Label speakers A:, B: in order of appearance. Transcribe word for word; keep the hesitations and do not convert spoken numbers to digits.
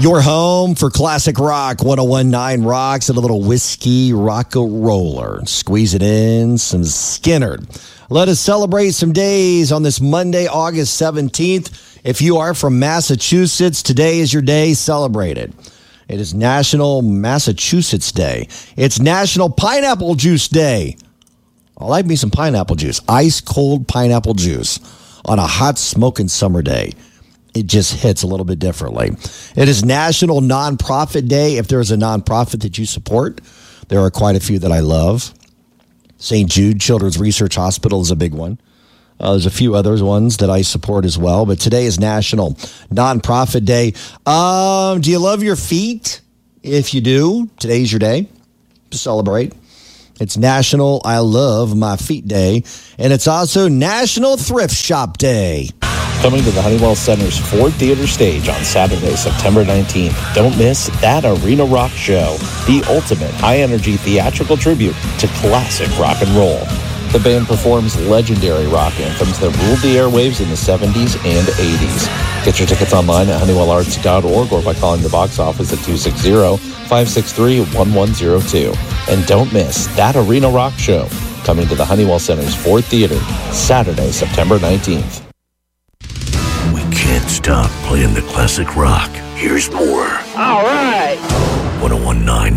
A: Your home for classic rock, one oh one point nine Rocks, and a little whiskey rock-a-roller. Squeeze it in, some Skynyrd. Let us celebrate some days on this Monday, August seventeenth. If you are from Massachusetts, today is your day. Celebrate it. It is National Massachusetts Day. It's National Pineapple Juice Day. I like me some pineapple juice. Ice-cold pineapple juice on a hot, smoking summer day. It just hits a little bit differently. It is National Nonprofit Day. If there is a nonprofit that you support, there are quite a few that I love. Saint Jude Children's Research Hospital is a big one. Uh, there's a few other ones that I support as well. But today is National Nonprofit Day. Um, do you love your feet? If you do, today's your day to celebrate. It's National I Love My Feet Day. And it's also National Thrift Shop Day.
B: Coming to the Honeywell Center's Ford Theater stage on Saturday, September nineteenth. Don't miss That Arena Rock Show, the ultimate high-energy theatrical tribute to classic rock and roll. The band performs legendary rock anthems that ruled the airwaves in the seventies and eighties. Get your tickets online at honeywell arts dot org or by calling the box office at two six zero, five six three, one one zero two. And don't miss That Arena Rock Show, coming to the Honeywell Center's Ford Theater, Saturday, September nineteenth.
C: We can't stop playing the classic rock. Here's more.
D: All right.
C: one oh one point nine